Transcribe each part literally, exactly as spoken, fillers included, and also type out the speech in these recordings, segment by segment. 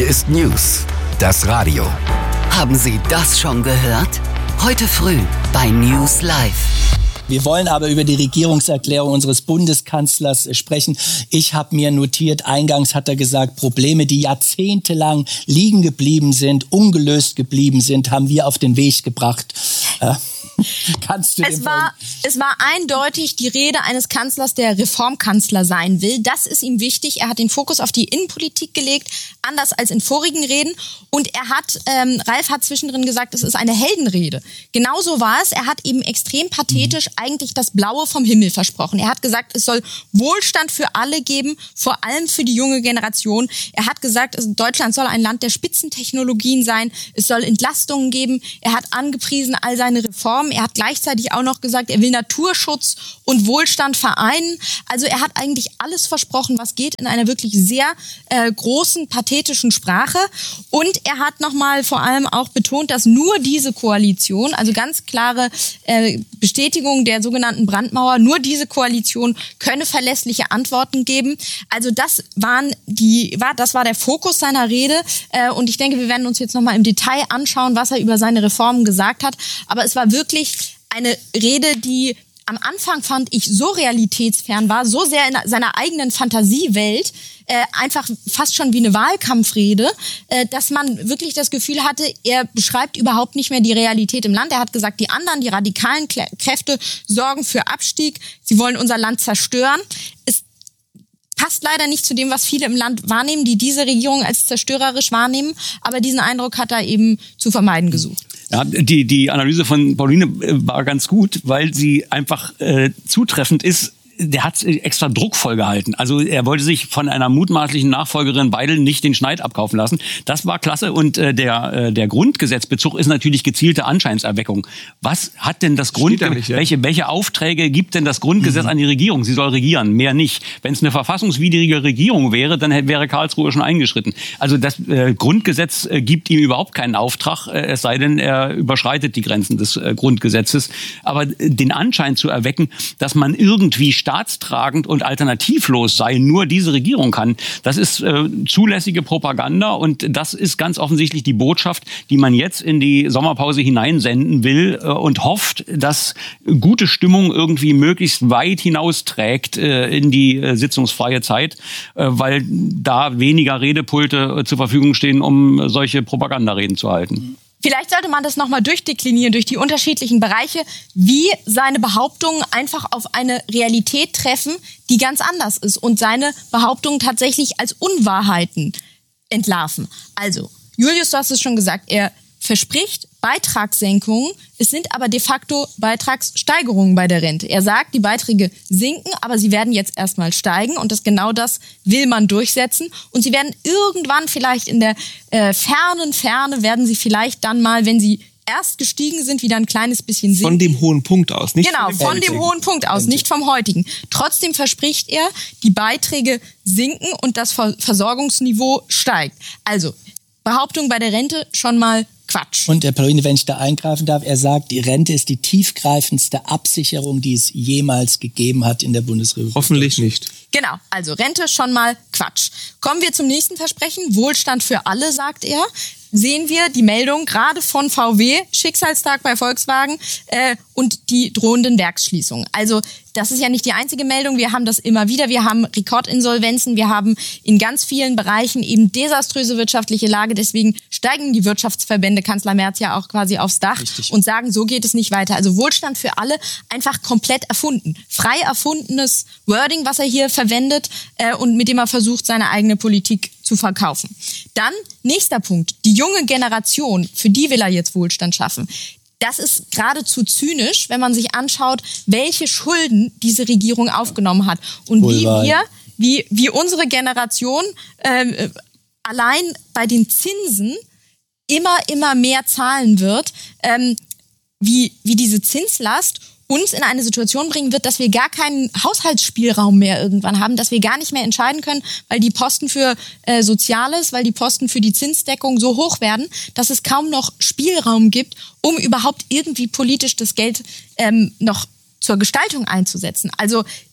ist News, das Radio. Haben Sie das schon gehört? Heute früh bei News Live. Wir wollen aber über die Regierungserklärung unseres Bundeskanzlers sprechen. Ich habe mir notiert, eingangs hat er gesagt, Probleme, die jahrzehntelang liegen geblieben sind, ungelöst geblieben sind, haben wir auf den Weg gebracht. Äh, kannst du es war, es war eindeutig die Rede eines Kanzlers, der Reformkanzler sein will. Das ist ihm wichtig. Er hat den Fokus auf die Innenpolitik gelegt, anders als in vorigen Reden. Und er hat, ähm, Ralf hat zwischendrin gesagt, es ist eine Heldenrede. Genauso war es. Er hat eben extrem pathetisch eigentlich das Blaue vom Himmel versprochen. Er hat gesagt, es soll Wohlstand für alle geben, vor allem für die junge Generation. Er hat gesagt, Deutschland soll ein Land der Spitzentechnologien sein. Es soll Entlastungen geben. Er hat angepriesen all seine Reformen. Er hat gleichzeitig auch noch gesagt, er will Naturschutz und Wohlstand vereinen. Also er hat eigentlich alles versprochen, was geht, in einer wirklich sehr äh, großen, pathetischen Sprache. Und er hat nochmal vor allem auch betont, dass nur diese Koalition, also ganz klare äh, Bestätigung der sogenannten Brandmauer, nur diese Koalition könne verlässliche Antworten geben. Also das waren die, war, das war der Fokus seiner Rede. Äh, und ich denke, wir werden uns jetzt nochmal im Detail anschauen, was er über seine Reformen gesagt hat. Aber es war wirklich eine Rede, die am Anfang, fand ich, so realitätsfern war, so sehr in seiner eigenen Fantasiewelt, äh, einfach fast schon wie eine Wahlkampfrede, äh, dass man wirklich das Gefühl hatte, er beschreibt überhaupt nicht mehr die Realität im Land. Er hat gesagt, die anderen, die radikalen Klä- Kräfte sorgen für Abstieg, sie wollen unser Land zerstören. Es passt leider nicht zu dem, was viele im Land wahrnehmen, die diese Regierung als zerstörerisch wahrnehmen, aber diesen Eindruck hat er eben zu vermeiden gesucht. Ja, die, die Analyse von Pauline war ganz gut, weil sie einfach äh, zutreffend ist. Der hat extra druckvoll gehalten. Also er wollte sich von einer mutmaßlichen Nachfolgerin Weidel nicht den Schneid abkaufen lassen. Das war klasse. Und äh, der äh, der Grundgesetzbezug ist natürlich gezielte Anscheinserweckung. Was hat denn das Grundgesetz? Ja. Welche welche Aufträge gibt denn das Grundgesetz mhm. an die Regierung? Sie soll regieren, mehr nicht. Wenn es eine verfassungswidrige Regierung wäre, dann hätte, wäre Karlsruhe schon eingeschritten. Also das äh, Grundgesetz äh, gibt ihm überhaupt keinen Auftrag, äh, es sei denn, er überschreitet die Grenzen des äh, Grundgesetzes. Aber äh, den Anschein zu erwecken, dass man irgendwie staatstragend und alternativlos sei, nur diese Regierung kann. Das ist äh, zulässige Propaganda und das ist ganz offensichtlich die Botschaft, die man jetzt in die Sommerpause hineinsenden will äh, und hofft, dass gute Stimmung irgendwie möglichst weit hinausträgt äh, in die äh, sitzungsfreie Zeit, äh, weil da weniger Redepulte äh, zur Verfügung stehen, um solche Propagandareden zu halten. Vielleicht sollte man das nochmal durchdeklinieren durch die unterschiedlichen Bereiche, wie seine Behauptungen einfach auf eine Realität treffen, die ganz anders ist und seine Behauptungen tatsächlich als Unwahrheiten entlarven. Also, Julius, du hast es schon gesagt, er verspricht Beitragssenkungen, es sind aber de facto Beitragssteigerungen bei der Rente. Er sagt, die Beiträge sinken, aber sie werden jetzt erstmal steigen und das genau das will man durchsetzen. Und sie werden irgendwann vielleicht in der äh, fernen Ferne, werden sie vielleicht dann mal, wenn sie erst gestiegen sind, wieder ein kleines bisschen sinken. Von dem hohen Punkt aus, nicht genau, von dem, von dem hohen Punkt aus, nicht vom heutigen. Trotzdem verspricht er, die Beiträge sinken und das Versorgungsniveau steigt. Also, Behauptung bei der Rente schon mal Quatsch. Und Herr Pauline, wenn ich da eingreifen darf, er sagt, die Rente ist die tiefgreifendste Absicherung, die es jemals gegeben hat in der Bundesrepublik. Hoffentlich nicht. Genau, also Rente schon mal Quatsch. Kommen wir zum nächsten Versprechen. Wohlstand für alle, sagt er. Sehen wir die Meldung gerade von V W, Schicksalstag bei Volkswagen äh, und die drohenden Werksschließungen. Also das ist ja nicht die einzige Meldung, wir haben das immer wieder, wir haben Rekordinsolvenzen, wir haben in ganz vielen Bereichen eben desaströse wirtschaftliche Lage, deswegen steigen die Wirtschaftsverbände, Kanzler Merz ja auch quasi aufs Dach Richtig. Und sagen, so geht es nicht weiter. Also Wohlstand für alle, einfach komplett erfunden. Frei erfundenes Wording, was er hier verwendet äh, und mit dem er versucht, seine eigene Politik zu verkaufen. Dann, nächster Punkt, die junge Generation, für die will er jetzt Wohlstand schaffen. Das ist geradezu zynisch, wenn man sich anschaut, welche Schulden diese Regierung aufgenommen hat. Und wie wir, wie, wie unsere Generation äh, allein bei den Zinsen immer, immer mehr zahlen wird, ähm, wie, wie diese Zinslast uns in eine Situation bringen wird, dass wir gar keinen Haushaltsspielraum mehr irgendwann haben, dass wir gar nicht mehr entscheiden können, weil die Posten für äh, Soziales, weil die Posten für die Zinsdeckung so hoch werden, dass es kaum noch Spielraum gibt, um überhaupt irgendwie politisch das Geld ähm, noch zur Gestaltung einzusetzen. Also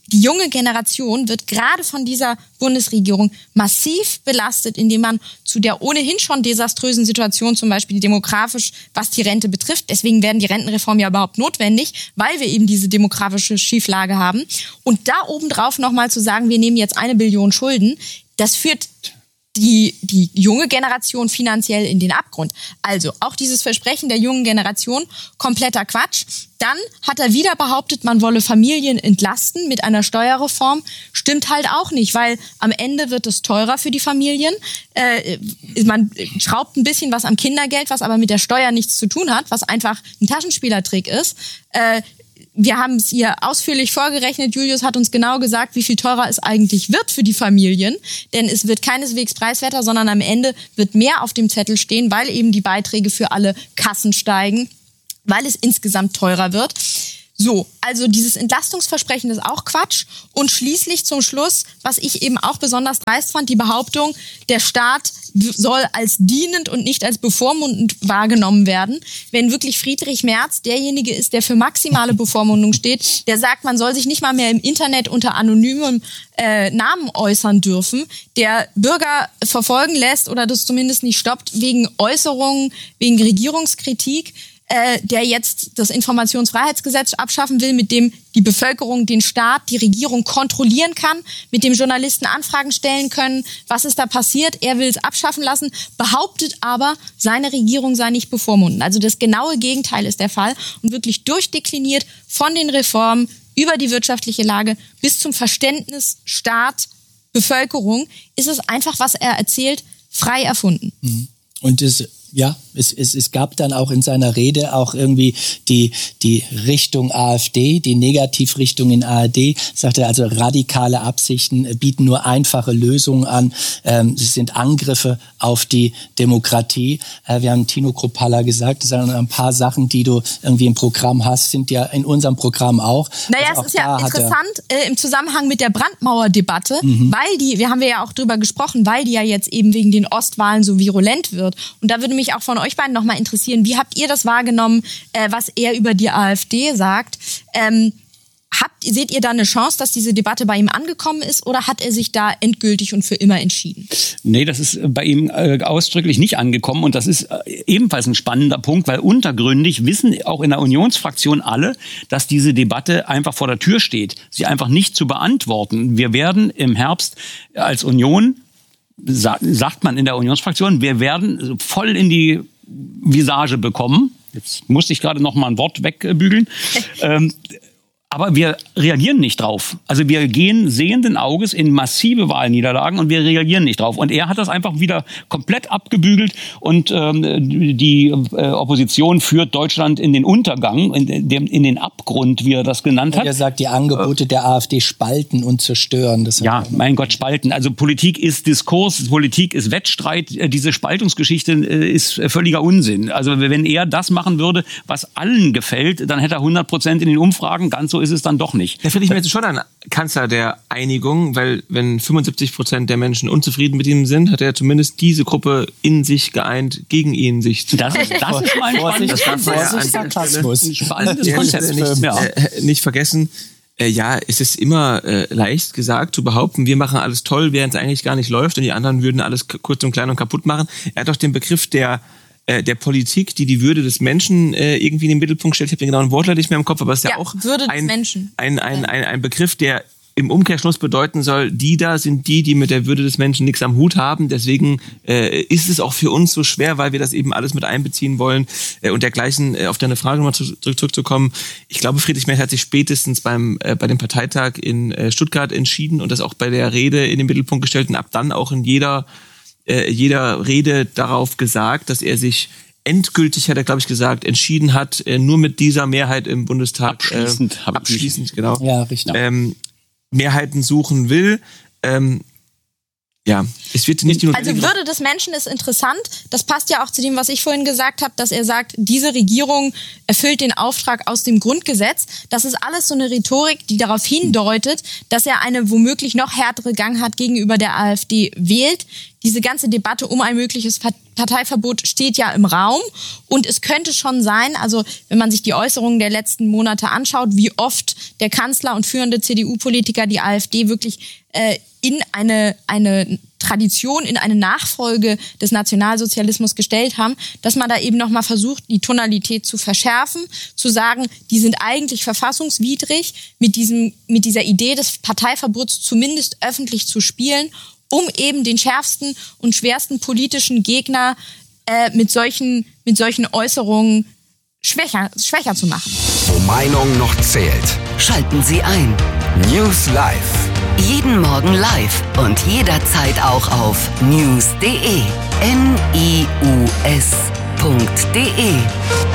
die junge Generation wird gerade von dieser Bundesregierung massiv belastet, indem man zu der ohnehin schon desaströsen Situation, zum Beispiel demografisch, was die Rente betrifft, deswegen werden die Rentenreformen ja überhaupt notwendig, weil wir eben diese demografische Schieflage haben. Und da obendrauf nochmal zu sagen, wir nehmen jetzt eine Billion Schulden, das führt die, die junge Generation finanziell in den Abgrund. Also auch dieses Versprechen der jungen Generation, kompletter Quatsch. Dann hat er wieder behauptet, man wolle Familien entlasten mit einer Steuerreform. Stimmt halt auch nicht, weil am Ende wird es teurer für die Familien. Äh, man schraubt ein bisschen was am Kindergeld, was aber mit der Steuer nichts zu tun hat, was einfach ein Taschenspielertrick ist. Äh, Wir haben es hier ausführlich vorgerechnet. Julius hat uns genau gesagt, wie viel teurer es eigentlich wird für die Familien. Denn es wird keineswegs preiswerter, sondern am Ende wird mehr auf dem Zettel stehen, weil eben die Beiträge für alle Kassen steigen, weil es insgesamt teurer wird. So, also dieses Entlastungsversprechen ist auch Quatsch. Und schließlich zum Schluss, was ich eben auch besonders dreist fand, die Behauptung, der Staat soll als dienend und nicht als bevormundend wahrgenommen werden. Wenn wirklich Friedrich Merz derjenige ist, der für maximale Bevormundung steht, der sagt, man soll sich nicht mal mehr im Internet unter anonymem äh, Namen äußern dürfen, der Bürger verfolgen lässt oder das zumindest nicht stoppt wegen Äußerungen, wegen Regierungskritik, äh, der jetzt das Informationsfreiheitsgesetz abschaffen will, mit dem die Bevölkerung den Staat, die Regierung kontrollieren kann, mit dem Journalisten Anfragen stellen können, was ist da passiert, er will es abschaffen lassen, behauptet aber, seine Regierung sei nicht bevormunden. Also das genaue Gegenteil ist der Fall und wirklich durchdekliniert von den Reformen über die wirtschaftliche Lage bis zum Verständnis Staat, Bevölkerung, ist es einfach, was er erzählt, frei erfunden. Und das Ja, es, es, es gab dann auch in seiner Rede auch irgendwie die, die Richtung AfD, die Negativrichtung in A R D. Sagte er also, radikale Absichten bieten nur einfache Lösungen an. Ähm, es sind Angriffe auf die Demokratie. Äh, wir haben Tino Kruppalla gesagt, das sind ein paar Sachen, die du irgendwie im Programm hast, sind ja in unserem Programm auch. Naja, also es ist ja interessant äh, im Zusammenhang mit der Brandmauerdebatte, mhm. weil die, wir haben ja auch drüber gesprochen, weil die ja jetzt eben wegen den Ostwahlen so virulent wird. Und da würde mich auch von euch beiden nochmal interessieren, wie habt ihr das wahrgenommen, äh, was er über die AfD sagt? Ähm, habt, seht ihr da eine Chance, dass diese Debatte bei ihm angekommen ist oder hat er sich da endgültig und für immer entschieden? Nee, das ist bei ihm äh, ausdrücklich nicht angekommen und das ist äh, ebenfalls ein spannender Punkt, weil untergründig wissen auch in der Unionsfraktion alle, dass diese Debatte einfach vor der Tür steht, sie einfach nicht zu beantworten. Wir werden im Herbst als Union, sagt man in der Unionsfraktion, wir werden voll in die Visage bekommen. Jetzt musste ich gerade noch mal ein Wort wegbügeln. ähm, aber wir reagieren nicht drauf. Also wir gehen sehenden Auges in massive Wahlniederlagen und wir reagieren nicht drauf. Und er hat das einfach wieder komplett abgebügelt und ähm, die äh, Opposition führt Deutschland in den Untergang, in, dem, in den Abgrund, wie er das genannt hat. Er sagt, die Angebote der AfD spalten und zerstören. Das ja, mein Gott, spalten. Also Politik ist Diskurs, Politik ist Wettstreit. Diese Spaltungsgeschichte ist völliger Unsinn. Also wenn er das machen würde, was allen gefällt, dann hätte er hundert Prozent in den Umfragen. Ganz so ist es dann doch nicht. Da finde ich mir jetzt schon ein Kanzler der Einigung, weil wenn fünfundsiebzig Prozent der Menschen unzufrieden mit ihm sind, hat er zumindest diese Gruppe in sich geeint, gegen ihn sich zu. Das ist, das ist mein spannendes Konzept. Spannendes Konzept. Nicht, ja. äh, nicht vergessen, äh, ja, es ist immer äh, leicht gesagt zu behaupten, wir machen alles toll, während es eigentlich gar nicht läuft und die anderen würden alles k- kurz und klein und kaputt machen. Er hat doch den Begriff der der Politik, die die Würde des Menschen äh, irgendwie in den Mittelpunkt stellt. Ich habe den genauen Wortlaut nicht mehr im Kopf, aber es ist ja, ja auch Würde ein, des Menschen. Ein, ein, ein, ein Begriff, der im Umkehrschluss bedeuten soll, die da sind die, die mit der Würde des Menschen nichts am Hut haben. Deswegen äh, ist es auch für uns so schwer, weil wir das eben alles mit einbeziehen wollen. Äh, und dergleichen, äh, auf deine Frage nochmal zu, zurück, zurückzukommen. Ich glaube, Friedrich Merz hat sich spätestens beim äh, bei dem Parteitag in äh, Stuttgart entschieden und das auch bei der Rede in den Mittelpunkt gestellt und ab dann auch in jeder, äh, jeder Rede darauf gesagt, dass er sich endgültig, hat er, glaube ich, gesagt, entschieden hat, äh, nur mit dieser Mehrheit im Bundestag abschließend, äh, abschließend genau, ja, richtig. Ähm, Mehrheiten suchen will. Ähm, Ja, es wird nicht die Also Würde des Menschen ist interessant. Das passt ja auch zu dem, was ich vorhin gesagt habe, dass er sagt, diese Regierung erfüllt den Auftrag aus dem Grundgesetz. Das ist alles so eine Rhetorik, die darauf hindeutet, dass er eine womöglich noch härtere Gangart gegenüber der AfD wählt. Diese ganze Debatte um ein mögliches Parteiverbot steht ja im Raum. Und es könnte schon sein, also wenn man sich die Äußerungen der letzten Monate anschaut, wie oft der Kanzler und führende C D U-Politiker die AfD wirklich äh, in eine, eine Tradition, in eine Nachfolge des Nationalsozialismus gestellt haben, dass man da eben nochmal versucht, die Tonalität zu verschärfen, zu sagen, die sind eigentlich verfassungswidrig, mit diesem, mit dieser Idee des Parteiverbots zumindest öffentlich zu spielen, um eben den schärfsten und schwersten politischen Gegner äh, mit solchen, mit solchen Äußerungen schwächer, schwächer zu machen. Wo Meinung noch zählt. Schalten Sie ein. News Live. Jeden Morgen live und jederzeit auch auf news punkt de. N I U S punkt de.